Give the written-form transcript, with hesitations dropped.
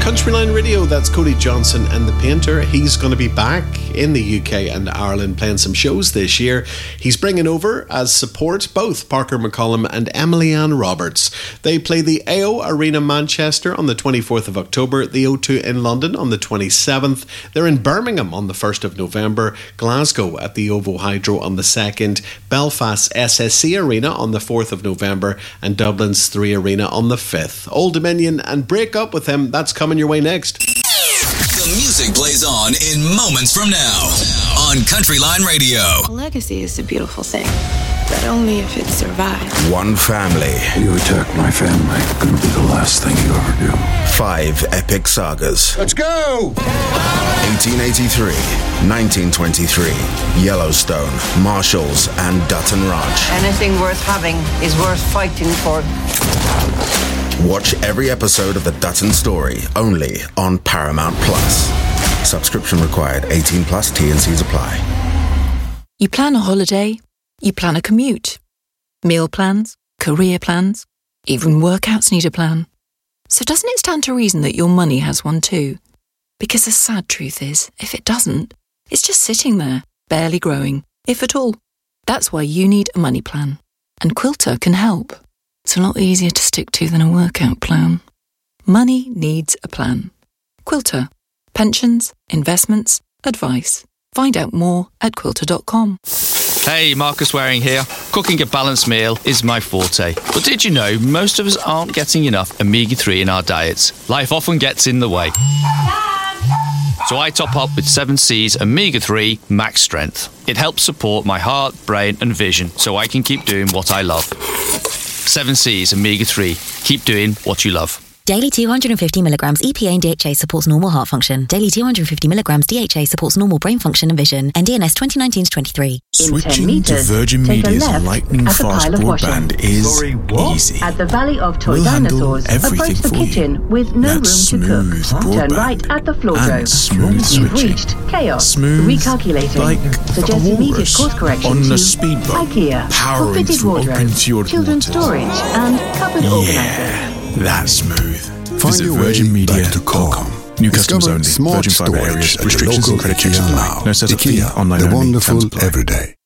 Country Line Radio, that's Cody Johnson and the Painter. He's going to be back in the UK and Ireland playing some shows this year. He's bringing over as support both Parker McCollum and Emily Ann Roberts. They play the AO Arena Manchester on the 24th of October, the O2 in London on the 27th. They're in Birmingham on the 1st of November, Glasgow at the OVO Hydro on the 2nd, Belfast's SSC Arena on the 4th of November, and Dublin's 3 Arena on the 5th. Old Dominion and Break Up With Him, that's coming your way next. The music plays on in moments from now on Country Line Radio. A legacy is a beautiful thing, but only if it survives. One family. You attack my family, gonna be the last thing you ever do. 5 epic sagas. Let's go! 1883, 1923, Yellowstone, Marshalls, and Dutton Ranch. Anything worth having is worth fighting for. Watch every episode of The Dutton Story, only on Paramount Plus. Subscription required. 18 plus. T&Cs apply. You plan a holiday, you plan a commute. Meal plans, career plans, even workouts need a plan. So doesn't it stand to reason that your money has one too? Because the sad truth is, if it doesn't, it's just sitting there, barely growing, if at all. That's why you need a money plan. And Quilter can help. It's a lot easier to stick to than a workout plan. Money needs a plan. Quilter. Pensions, investments, advice. Find out more at quilter.com. Hey, Marcus Waring here. Cooking a balanced meal is my forte. But did you know most of us aren't getting enough omega-3 in our diets? Life often gets in the way. So I top up with 7C's Omega-3 Max Strength. It helps support my heart, brain and vision so I can keep doing what I love. 7C's Omega-3. Keep doing what you love. Daily 250 milligrams EPA and DHA supports normal heart function. Daily 250 milligrams DHA supports normal brain function and vision. NDNS 2019-23. Switching to Virgin Media's lightning-fast broadband is easy. At the Valley of Toy We'll handle Dinosaurs, everything approach the for you. kitchen with no room That's to cook. smooth Turn broadband right at the floor and drove. smooth You've switching. reached chaos. Smooth Recalculating. like Suggest a immediate walrus course correction on to a speedboat, IKEA. powering For fitted through wardrobe, open-fjord children's waters. storage and cupboard organizer. That's smooth. Find Visit your way virginmedia.com. back to New customers Discover only. smart Virgin Fibre storage areas. at your Restrictions local and credit checks IKEA apply. now. No setup fee. IKEA, Online the only. wonderful Terms apply. every day.